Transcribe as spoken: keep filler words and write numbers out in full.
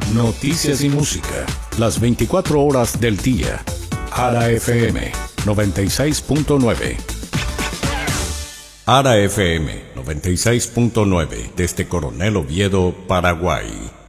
Noticias y música, las veinticuatro horas del día. Ara F M noventa y seis punto nueve. Ara F M noventa y seis punto nueve desde Coronel Oviedo, Paraguay.